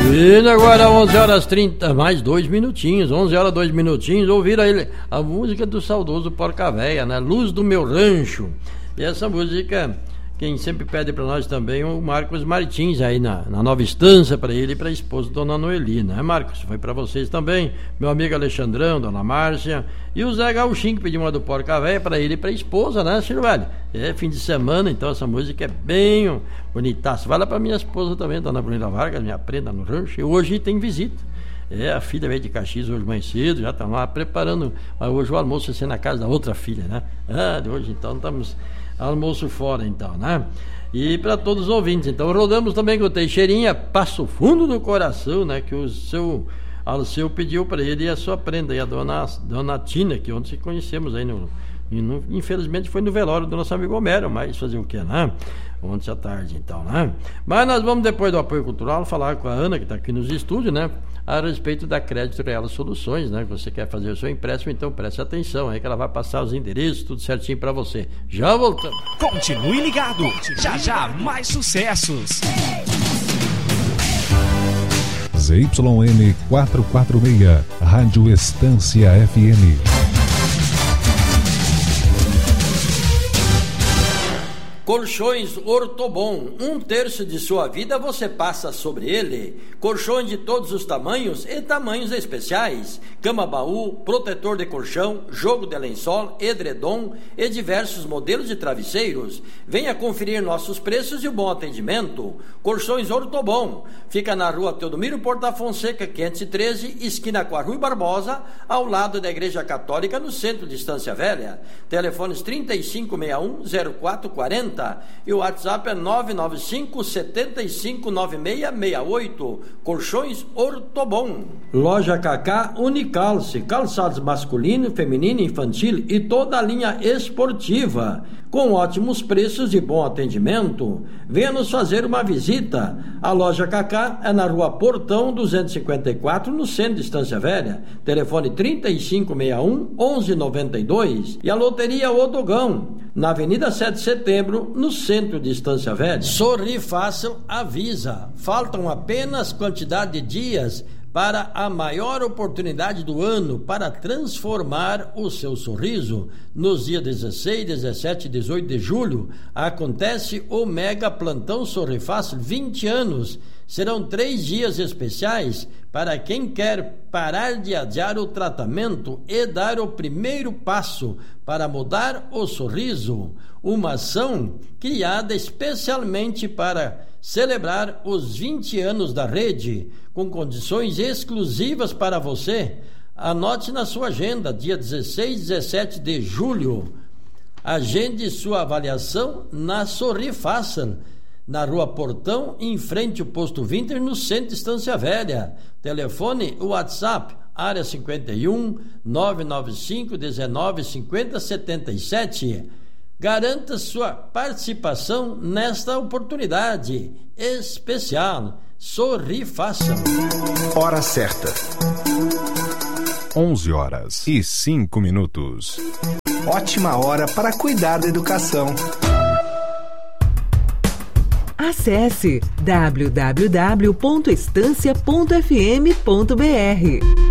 E agora 11 horas 30, mais 2 minutinhos, 11 horas 2 minutinhos, ouvir a música do saudoso Porca Véia, né? Luz do Meu Rancho. E essa música, quem sempre pede para nós também, o Marcos Martins, aí na Nova Estância, para ele e para a esposa Dona Noeli, né, Marcos? Foi para vocês também, meu amigo Alexandrão, Dona Márcia, e o Zé Gauchinho, que pediu uma do Porca Véia para ele e para a esposa, né, Ciro Velho? É fim de semana, então essa música é bem bonitaça. Vai lá para minha esposa também, Dona Brunilda Vargas, minha prenda no rancho, e hoje tem visita. A filha veio de Caxias hoje mais cedo, já estão lá preparando, hoje o almoço vai ser na casa da outra filha, né? De hoje então estamos almoço fora então, né? E para todos os ouvintes, então rodamos também com o Teixeirinha, Passo Fundo do Coração, né? Que o seu Alceu pediu para ele e a sua prenda, e a dona Tina, que ontem conhecemos aí infelizmente foi no velório do nosso amigo Homero, mas fazer o que, né? Ontem à tarde, então, né? Mas nós vamos, depois do apoio cultural, falar com a Ana, que está aqui nos estúdios, né? A respeito da Crédito Real Soluções, né? Que você quer fazer o seu empréstimo, então preste atenção aí que ela vai passar os endereços, tudo certinho para você. Já voltamos. Continue ligado. Já mais sucessos. ZYN 446, Rádio Estância FM. Colchões Ortobon, 1/3 de sua vida você passa sobre ele. Colchões de todos os tamanhos e tamanhos especiais. Cama-baú, protetor de colchão, jogo de lençol, edredom e diversos modelos de travesseiros. Venha conferir nossos preços e o bom atendimento. Colchões Ortobon, fica na rua Teodomiro Porta Fonseca, 513, esquina com a Rui Barbosa, ao lado da Igreja Católica, no centro de Estância Velha. Telefones 3561-0440 e o WhatsApp é 995-759668. Colchões Ortobon. Loja Cacá Unicalce, calçados masculino, feminino, infantil e toda a linha esportiva, com ótimos preços e bom atendimento. Venha nos fazer uma visita. A Loja Cacá é na Rua Portão 254, no centro de Estância Velha. Telefone 3561-1192. E a Loteria Odogão, na Avenida 7 de Setembro, no centro de Estância Velha. Sorri Fácil avisa. Faltam apenas quantidade de dias para a maior oportunidade do ano para transformar o seu sorriso. Nos dias 16, 17 e 18 de julho acontece o Mega Plantão Sorri Fácil 20 anos. Serão 3 dias especiais para quem quer parar de adiar o tratamento e dar o primeiro passo para mudar o sorriso. Uma ação criada especialmente para celebrar os 20 anos da rede, com condições exclusivas para você. Anote na sua agenda, dia 16 e 17 de julho. Agende sua avaliação na Sorri Fácil, na Rua Portão, em frente ao Posto Winter, no centro de Estância Velha. Telefone, WhatsApp, área 51 995 19 50 77. Garanta sua participação nesta oportunidade especial. Sorri Fácil. Hora certa. 11 horas e 5 minutos. Ótima hora para cuidar da educação. Acesse www.estancia.fm.br.